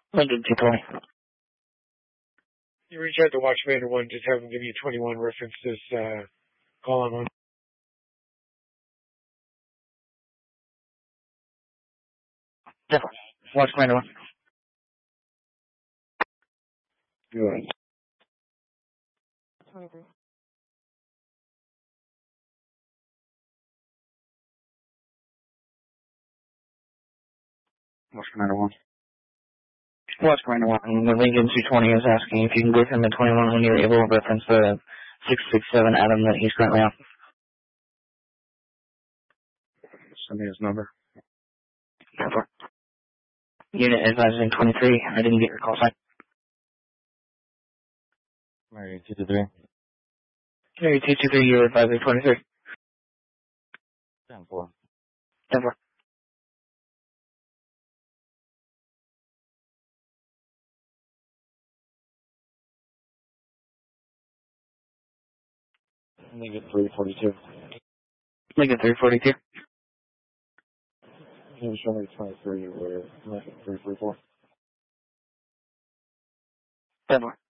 Lincoln 220. You reach out to Watchmander 1, just have him give you 21 reference this call on one. Definitely. Watchmander 1. Good. 23. What's Commander 1? Watch Commander 1. The Lincoln 220 is asking if you can give him the 21 when you're able to reference the 667 Adam that he's currently on. Send me his number. Therefore. Unit advising 23. I didn't get your call sign. Mary 223. Mary 223, you're advising 23. 10-4. Therefore. Lincoln 342. Lincoln 342. Can you show me 23 or Lincoln 334? 10-4.